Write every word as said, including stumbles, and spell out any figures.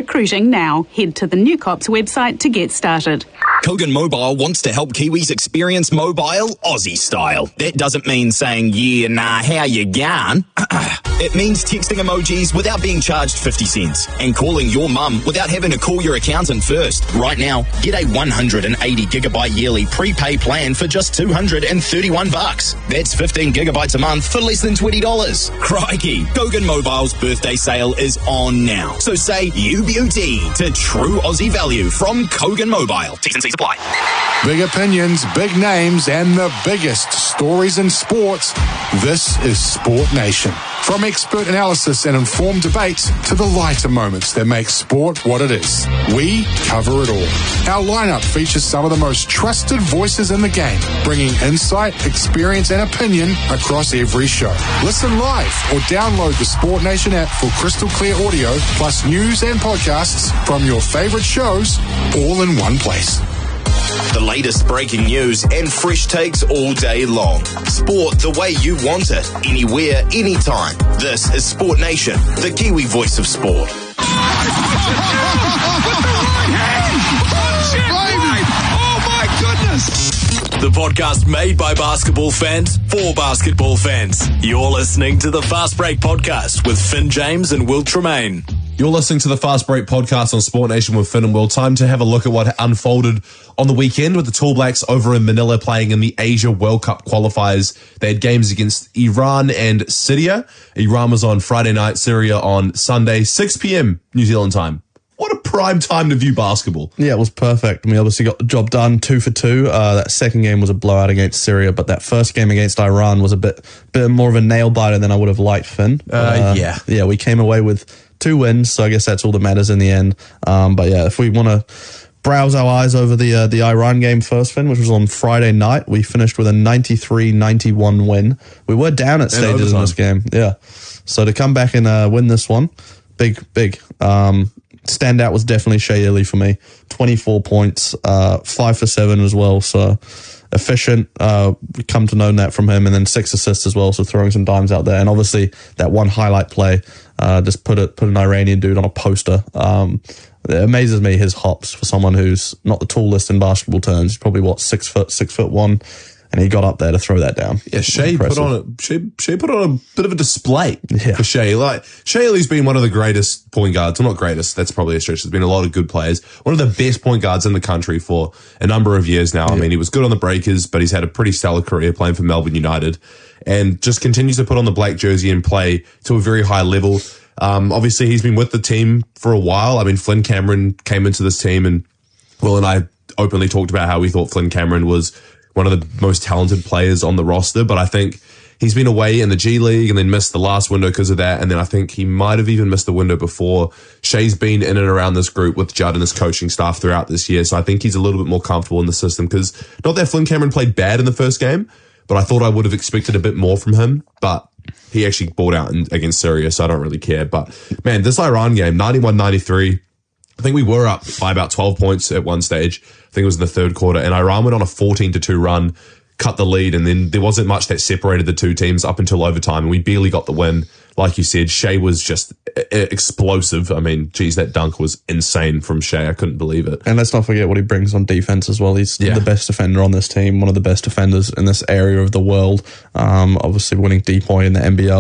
recruiting now. Head to the New Cops website to get started. Kogan Mobile wants to help Kiwis experience mobile Aussie style. That doesn't mean saying, yeah, nah, how you gone? It means texting emojis without being charged fifty cents and calling your mum without having to call your accountant first. Right now, get a one hundred eighty gigabyte yearly prepay plan for just two hundred thirty-one bucks. That's fifteen gigabytes a month for less than twenty dollars. Crikey, Kogan Mobile's birthday sale is on now. So say U B U T to true Aussie value from Kogan Mobile. T's and C's apply. Big opinions, big names, and the biggest stories in sports. This is Sport Nation. From expert analysis and informed debates to the lighter moments that make sport what it is, we cover it all. Our lineup features some of the most trusted voices in the game, bringing insight, experience, and opinion across every show. Listen live or download the Sport Nation app for crystal clear audio, plus news and podcasts from your favorite shows, all in one place. The latest breaking news and fresh takes all day long. Sport the way you want it, anywhere, anytime. This is Sport Nation, the Kiwi voice of sport. The podcast made by basketball fans for basketball fans. You're listening to the Fast Break Podcast with Finn James and Will Tremaine. You're listening to the Fast Break Podcast on Sport Nation with Finn and Will. Time to have a look at what unfolded on the weekend with the Tall Blacks over in Manila playing in the Asia World Cup qualifiers. They had games against Iran and Syria. Iran was on Friday night, Syria on Sunday, six p.m. New Zealand time. What a prime time to view basketball. Yeah, it was perfect. We obviously got the job done, two for two. Uh, that second game was a blowout against Syria, but that first game against Iran was a bit bit more of a nail-biter than I would have liked, Finn. Uh, uh, yeah. Yeah, we came away with two wins, so I guess that's all that matters in the end. Um, but yeah, if we want to browse our eyes over the uh, the Iran game first, Finn, which was on Friday night, we finished with a ninety-three ninety-one win. We were down at stages in this game, yeah. So to come back and uh, win this one, big, big. Um, standout was definitely Shea Ili for me. twenty-four points, uh, five for seven as well, so efficient. Uh, we come to know that from him, and then six assists as well, so throwing some dimes out there. And obviously that one highlight play, uh, just put it, put an Iranian dude on a poster. Um, it amazes me his hops for someone who's not the tallest in basketball terms. He's probably what, six foot, six foot one. And he got up there to throw that down. Yeah, Shea put on a Shea, Shea put on a bit of a display yeah. for Shea. Like Shea Ili's been one of the greatest point guards. Well, not greatest. That's probably a stretch. There's been a lot of good players. One of the best point guards in the country for a number of years now. Yeah. I mean, he was good on the Breakers, but he's had a pretty stellar career playing for Melbourne United, and just continues to put on the black jersey and play to a very high level. Um, obviously, he's been with the team for a while. I mean, Flynn Cameron came into this team, and Will and I openly talked about how we thought Flynn Cameron was one of the most talented players on the roster, but I think he's been away in the G League and then missed the last window because of that, and then I think he might have even missed the window before. Shea's been in and around this group with Judd and his coaching staff throughout this year, so I think he's a little bit more comfortable in the system, because not that Flynn Cameron played bad in the first game, but I thought I would have expected a bit more from him, but he actually balled out in, against Syria, so I don't really care. But man, this Iran game, ninety-one ninety-three, I think we were up by about twelve points at one stage. I think it was in the third quarter, and Iran went on a fourteen to two run, cut the lead, and then there wasn't much that separated the two teams up until overtime, and we barely got the win. Like you said, Shea was just explosive. I mean, geez, that dunk was insane from Shea. I couldn't believe it. And let's not forget what he brings on defense as well. He's yeah. the best defender on this team, one of the best defenders in this area of the world. Um, obviously winning D P O Y in the N B L.